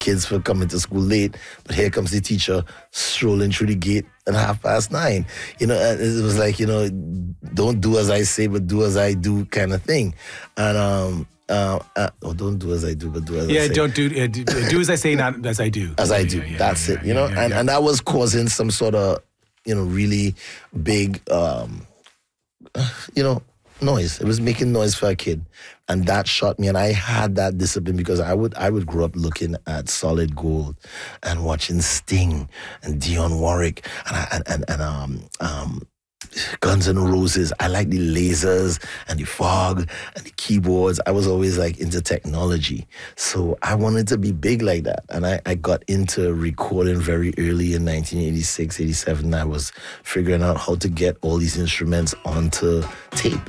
kids for coming to school late, but here comes the teacher strolling through the gate at 9:30. You know, and it was like, you know, don't do as I say, but do as I do kind of thing. And don't do as I do, but do as I say. Yeah, don't do as I say, not as I do. As I do. That's it, you know? And that was causing some sort of, you know, really big, you know, noise. It was making noise for a kid. And that shot me. And I had that discipline because I would grow up looking at Solid Gold and watching Sting and Dionne Warwick and Guns N' Roses. I like the lasers and the fog and the keyboards. I was always like into technology. So I wanted to be big like that. And I got into recording very early in 1986, 87. I was figuring out how to get all these instruments onto tape.